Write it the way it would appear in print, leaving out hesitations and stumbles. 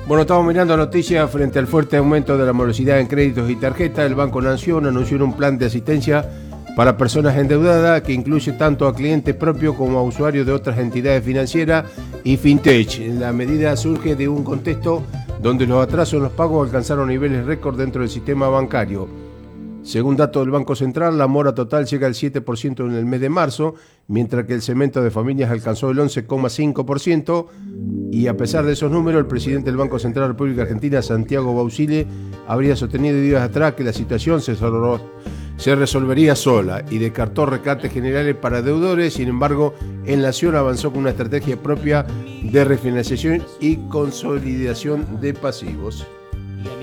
Bueno, estamos mirando noticias frente al fuerte aumento de la morosidad en créditos y tarjetas. El Banco Nación anunció un plan de asistencia para personas endeudadas que incluye tanto a clientes propios como a usuarios de otras entidades financieras y fintech. La medida surge de un contexto donde los atrasos en los pagos alcanzaron niveles récord dentro del sistema bancario. Según datos del Banco Central, la mora total llega al 7% en el mes de marzo, mientras que el segmento de familias alcanzó el 11,5%, y a pesar de esos números, el presidente del Banco Central de la República Argentina, Santiago Bausile, habría sostenido días atrás que la situación se resolvería sola y descartó rescates generales para deudores. Sin embargo, en la Nación avanzó con una estrategia propia de refinanciación y consolidación de pasivos.